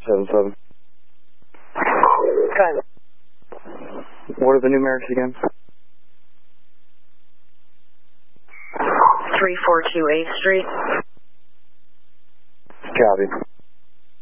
7-7. Good. What are the numerics again? 342 8th Street. Copy.